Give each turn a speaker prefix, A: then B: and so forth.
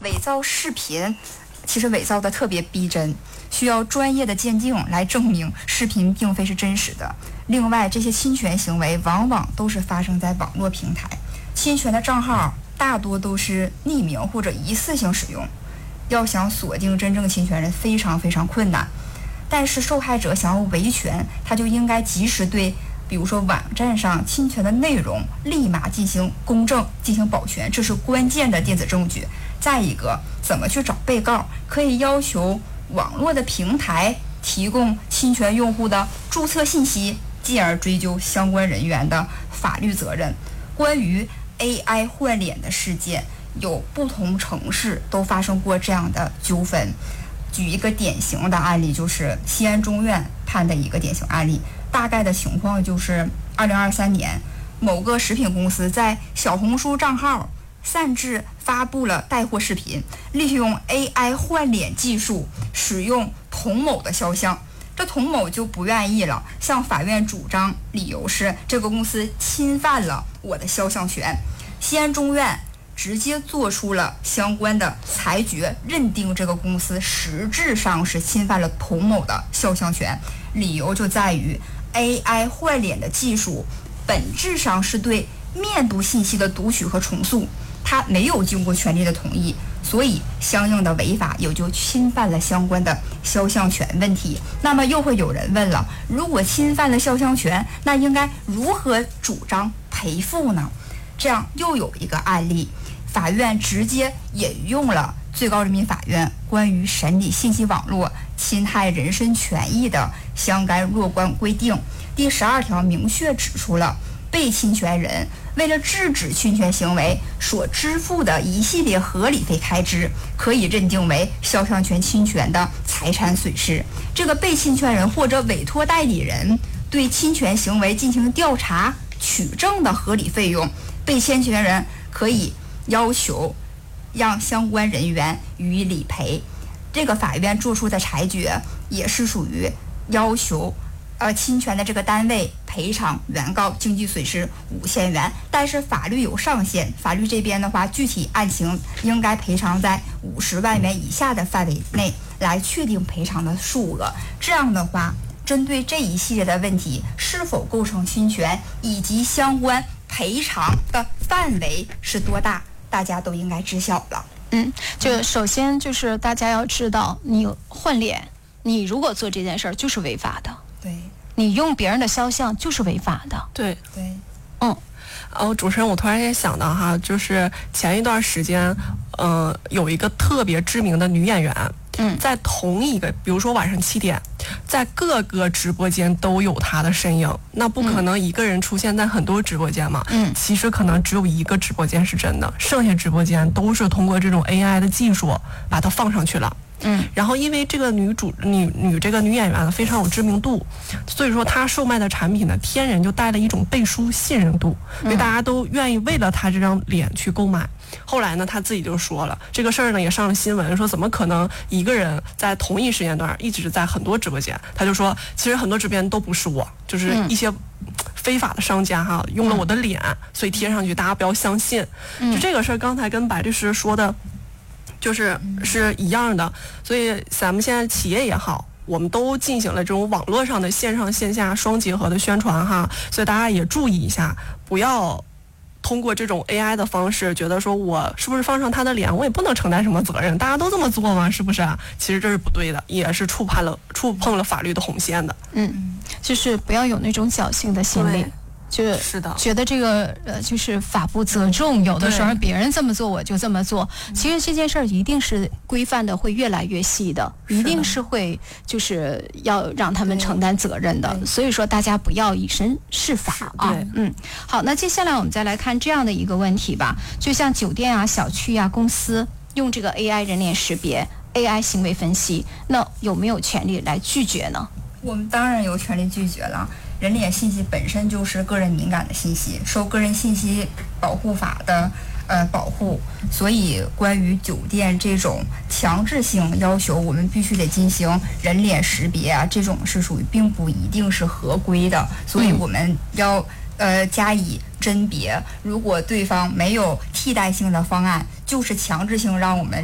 A: 伪造视频其实伪造的特别逼真，需要专业的鉴定来证明视频并非是真实的。另外，这些侵权行为往往都是发生在网络平台，侵权的账号大多都是匿名或者一次性使用，要想锁定真正侵权人非常非常困难。但是受害者想要维权，他就应该及时对比如说网站上侵权的内容立马进行公证，进行保全，这是关键的电子证据。再一个，怎么去找被告，可以要求网络的平台提供侵权用户的注册信息，进而追究相关人员的法律责任。关于 AI 换脸的事件，有不同城市都发生过这样的纠纷。举一个典型的案例，就是西安中院判的一个典型案例。大概的情况就是2023年，某个食品公司在小红书账号擅自发布了带货视频，利用 AI 换脸技术，使用童某的肖像。这童某就不愿意了，向法院主张，理由是这个公司侵犯了我的肖像权。西安中院直接做出了相关的裁决，认定这个公司实质上是侵犯了童某的肖像权。理由就在于 AI 换脸的技术本质上是对面部信息的读取和重塑，它没有经过权利的同意，所以相应的违法也就侵犯了相关的肖像权问题。那么又会有人问了，如果侵犯了肖像权，那应该如何主张赔付呢？这样又有一个案例，法院直接引用了最高人民法院关于审理信息网络侵害人身权益的相关若干规定，第12条明确指出了被侵权人为了制止侵权行为所支付的一系列合理费开支，可以认定为肖像权侵权的财产损失。这个被侵权人或者委托代理人对侵权行为进行调查取证的合理费用，被侵权人可以要求让相关人员予以理赔。这个法院作出的裁决也是属于要求侵权的这个单位赔偿原告经济损失5000元，但是法律有上限，法律这边的话，具体案情应该赔偿在50万元以下的范围内来确定赔偿的数额。这样的话，针对这一系列的问题是否构成侵权，以及相关赔偿的范围是多大，大家都应该知晓了。
B: 就首先就是大家要知道，你换脸，你如果做这件事儿就是违法的。
A: 对，
B: 你用别人的肖像就是违法的。
C: 对。
D: 主持人，我突然间想到哈，就是前一段时间，有一个特别知名的女演员，在同一个，比如说晚上7点，在各个直播间都有她的身影。那不可能一个人出现在很多直播间嘛？其实可能只有一个直播间是真的，剩下直播间都是通过这种 AI 的技术把它放上去了。然后因为这个女演员非常有知名度，所以说她售卖的产品呢，天然就带了一种背书信任度，所以大家都愿意为了她这张脸去购买。后来呢，她自己就说了，这个事儿呢也上了新闻，说怎么可能一个人在同一时间段一直在很多直播间？她就说，其实很多直播间都不是我，就是一些非法的商家哈，用了我的脸，所以贴上去，大家不要相信。就这个事儿，刚才跟白律师说的是一样的，所以咱们现在企业也好，我们都进行了这种网络上的线上线下双结合的宣传哈，所以大家也注意一下，不要通过这种 AI 的方式，觉得说我是不是放上他的脸，我也不能承担什么责任，大家都这么做吗？是不是啊？其实这是不对的，也是触碰了法律的红线的。
B: 就是不要有那种侥幸的心理。
D: 就是的，
B: 觉得这个就是法不责众，有的时候别人这么做我就这么做。其实这件事儿一定是规范的，会越来越细的，一定是会就是要让他们承担责任的。所以说大家不要以身试法啊。好，那接下来我们再来看这样的一个问题吧，就像酒店啊、小区啊、公司用这个 AI 人脸识别、AI 行为分析，那有没有权利来拒绝呢？
A: 我们当然有权利拒绝了。人脸信息本身就是个人敏感的信息，受个人信息保护法的保护，所以关于酒店这种强制性要求我们必须得进行人脸识别啊，这种是属于并不一定是合规的，所以我们要加以甄别。如果对方没有替代性的方案，就是强制性让我们